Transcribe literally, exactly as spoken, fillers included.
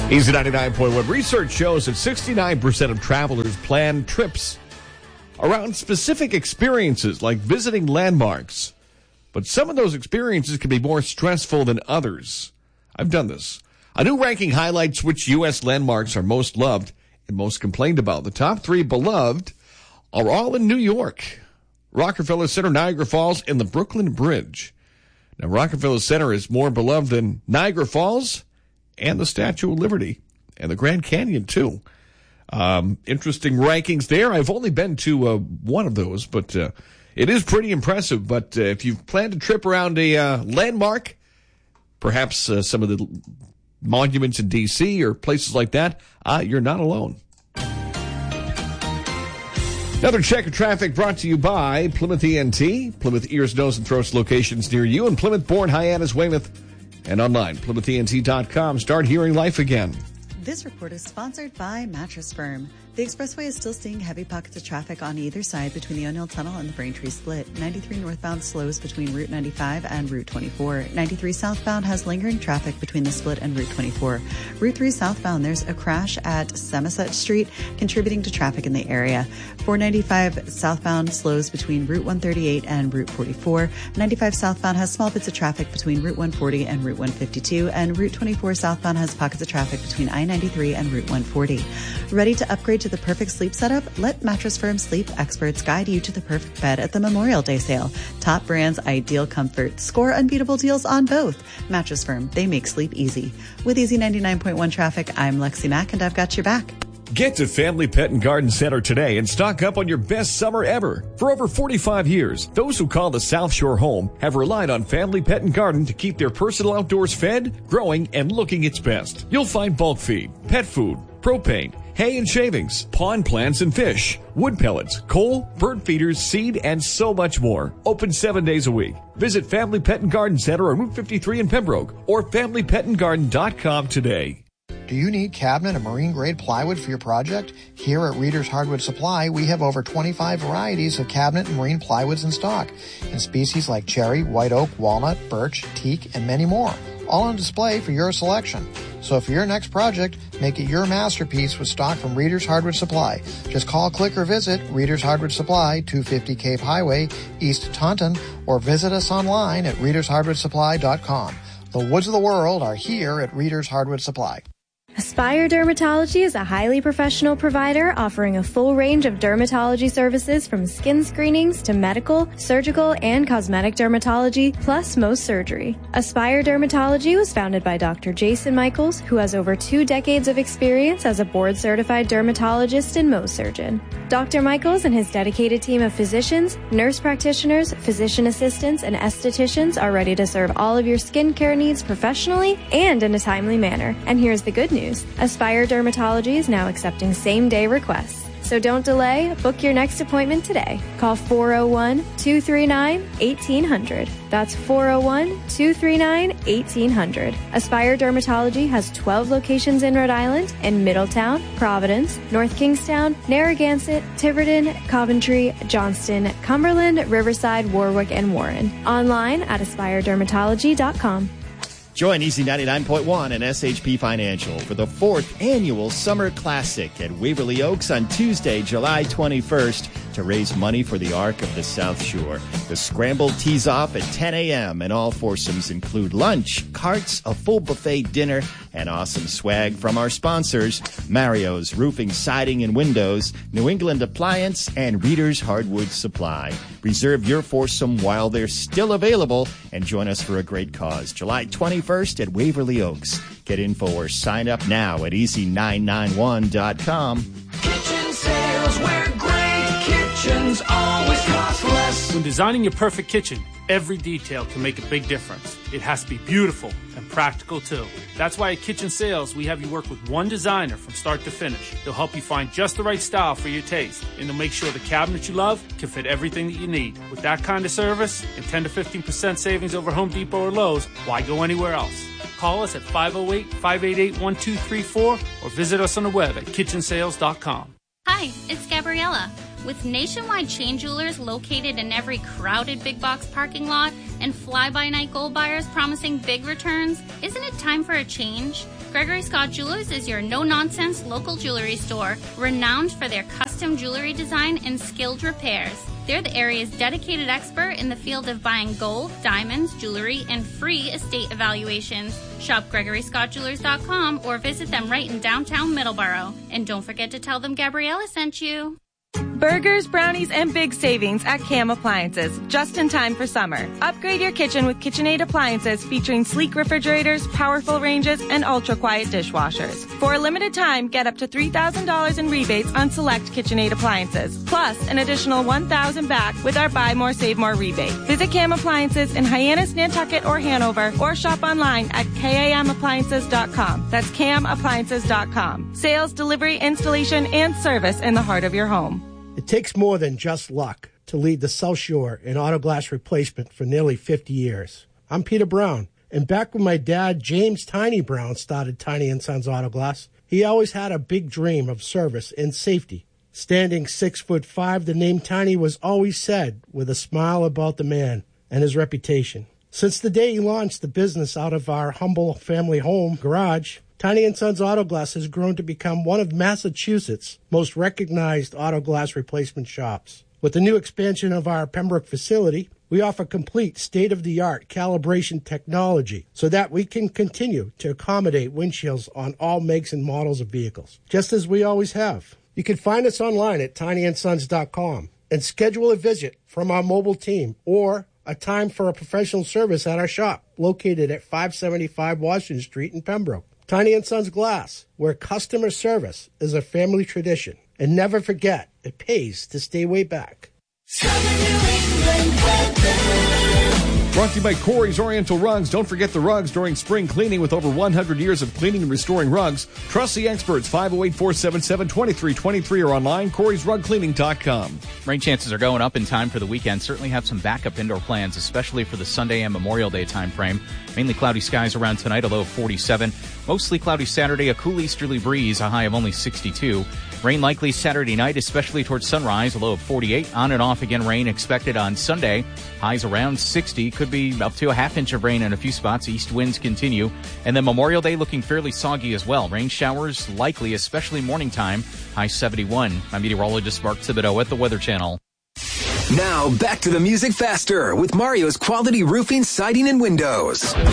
Easy ninety-nine point one. Research shows that sixty-nine percent of travelers plan trips around specific experiences like visiting landmarks. But some of those experiences can be more stressful than others. I've done this. A new ranking highlights which U S landmarks are most loved and most complained about. The top three beloved are all in New York: Rockefeller Center, Niagara Falls, and the Brooklyn Bridge. Now, Rockefeller Center is more beloved than Niagara Falls and the Statue of Liberty and the Grand Canyon, too. Um, interesting rankings there. I've only been to uh, one of those, but uh, it is pretty impressive. But uh, if you've planned a trip around a uh, landmark, perhaps uh, some of the monuments in D C or places like that, uh, you're not alone. Another check of traffic brought to you by Plymouth E N T, Plymouth Ears, Nose, and Throats locations near you, and Plymouth, Bourne, Hyannis, Weymouth, and online, plymouth e n t dot com. Start hearing life again. This report is sponsored by Mattress Firm. The expressway is still seeing heavy pockets of traffic on either side between the O'Neill Tunnel and the Braintree Split. ninety-three northbound slows between Route ninety-five and Route twenty-four. ninety-three southbound has lingering traffic between the Split and Route twenty-four. Route three southbound, there's a crash at Samoset Street, contributing to traffic in the area. four ninety-five southbound slows between Route one thirty-eight and Route forty-four. ninety-five southbound has small bits of traffic between Route one forty and Route one fifty-two. And Route twenty-four southbound has pockets of traffic between I ninety-three and Route one forty. Ready to upgrade to the perfect sleep setup? Let Mattress Firm sleep experts guide you to the perfect bed at the Memorial Day sale. Top brands, ideal comfort. Score unbeatable deals on both. Mattress Firm, they make sleep easy. With Easy ninety-nine point one traffic, I'm Lexi Mack, and I've got your back. Get to Family Pet and Garden Center today and stock up on your best summer ever. For over forty-five years, those who call the South Shore home have relied on Family Pet and Garden to keep their personal outdoors fed, growing, and looking its best. You'll find bulk feed, pet food, propane, hay and shavings, pond plants and fish, wood pellets, coal, bird feeders, seed, and so much more. Open seven days a week. Visit Family Pet and Garden Center on Route fifty-three in Pembroke or family pet and garden dot com today. Do you need cabinet and marine-grade plywood for your project? Here at Reader's Hardwood Supply, we have over twenty-five varieties of cabinet and marine plywoods in stock, in species like cherry, white oak, walnut, birch, teak, and many more, all on display for your selection. So for your next project, make it your masterpiece with stock from Reader's Hardwood Supply. Just call, click, or visit Reader's Hardwood Supply, two fifty Cape Highway, East Taunton, or visit us online at readers hardwood supply dot com. The woods of the world are here at Reader's Hardwood Supply. Aspire Dermatology is a highly professional provider offering a full range of dermatology services from skin screenings to medical, surgical, and cosmetic dermatology, plus Mohs surgery. Aspire Dermatology was founded by Doctor Jason Michaels, who has over two decades of experience as a board-certified dermatologist and Mohs surgeon. Doctor Michaels and his dedicated team of physicians, nurse practitioners, physician assistants, and estheticians are ready to serve all of your skincare needs professionally and in a timely manner. And here's the good news. Aspire Dermatology is now accepting same-day requests. So don't delay. Book your next appointment today. Call four oh one, two three nine, eighteen hundred. That's four oh one, two three nine, eighteen hundred. Aspire Dermatology has twelve locations in Rhode Island, in Middletown, Providence, North Kingstown, Narragansett, Tiverton, Coventry, Johnston, Cumberland, Riverside, Warwick, and Warren. Online at aspire dermatology dot com. Join Easy ninety-nine point one and S H P Financial for the fourth annual Summer Classic at Waverly Oaks on Tuesday, July twenty-first to raise money for the Arc of the South Shore. The scramble tees off at ten a.m. and all foursomes include lunch, carts, a full buffet dinner, and awesome swag from our sponsors, Mario's Roofing, Siding, and Windows, New England Appliance, and Reader's Hardwood Supply. Reserve your foursome while they're still available and join us for a great cause. July twenty-first at Waverly Oaks. Get info or sign up now at easy nine nine one dot com. Kitchen sales where great kitchens always cost less. When designing your perfect kitchen, every detail can make a big difference. It has to be beautiful and practical too. That's why at Kitchen Sales, we have you work with one designer from start to finish. They'll help you find just the right style for your taste, and they'll make sure the cabinet you love can fit everything that you need. With that kind of service and ten to fifteen percent savings over Home Depot or Lowe's, why go anywhere else? Call us at five oh eight, five eight eight, one two three four or visit us on the web at kitchen sales dot com. Hi, it's Gabriella. With nationwide chain jewelers located in every crowded big box parking lot, and fly-by-night gold buyers promising big returns? Isn't it time for a change? Gregory Scott Jewelers is your no-nonsense local jewelry store, renowned for their custom jewelry design and skilled repairs. They're the area's dedicated expert in the field of buying gold, diamonds, jewelry, and free estate evaluations. Shop Gregory Scott Jewelers dot com or visit them right in downtown Middleborough. And don't forget to tell them Gabriella sent you. Burgers, brownies, and big savings at Cam Appliances, just in time for summer. Upgrade your kitchen with KitchenAid appliances featuring sleek refrigerators, powerful ranges, and ultra-quiet dishwashers. For a limited time, get up to three thousand dollars in rebates on select KitchenAid appliances, plus an additional one thousand dollars back with our Buy More, Save More rebate. Visit Cam Appliances in Hyannis, Nantucket, or Hanover, or shop online at cam appliances dot com. That's cam appliances dot com. Sales, delivery, installation, and service in the heart of your home. It takes more than just luck to lead the South Shore in auto glass replacement for nearly fifty years. I'm Peter Brown, and back when my dad, James Tiny Brown, started Tiny and Sons Auto Glass, he always had a big dream of service and safety. Standing six foot five, the name Tiny was always said with a smile about the man and his reputation. Since the day he launched the business out of our humble family home garage, Tiny and Sons Auto Glass has grown to become one of Massachusetts' most recognized auto glass replacement shops. With the new expansion of our Pembroke facility, we offer complete state-of-the-art calibration technology so that we can continue to accommodate windshields on all makes and models of vehicles, just as we always have. You can find us online at tiny and sons dot com and schedule a visit from our mobile team or a time for a professional service at our shop located at five seventy-five Washington Street in Pembroke. Tiny and Sons Glass, where customer service is a family tradition. And never forget, it pays to stay way back. Brought to you by Corey's Oriental Rugs. Don't forget the rugs during spring cleaning. With over one hundred years of cleaning and restoring rugs, trust the experts. five oh eight, four seven seven, two three two three or online, corey's rug cleaning dot com. Rain chances are going up in time for the weekend. Certainly have some backup indoor plans, especially for the Sunday and Memorial Day time frame. Mainly cloudy skies around tonight, a low of forty-seven. Mostly cloudy Saturday, a cool easterly breeze, a high of only sixty-two. Rain likely Saturday night, especially towards sunrise, a low of forty-eight. On and off again rain expected on Sunday. Highs around sixty. Could be up to a half inch of rain in a few spots. East winds continue. And then Memorial Day looking fairly soggy as well. Rain showers likely, especially morning time. High seventy-one. I'm meteorologist Mark Thibodeau at the Weather Channel. Now back to the music faster with Mario's Quality Roofing, Siding, and Windows.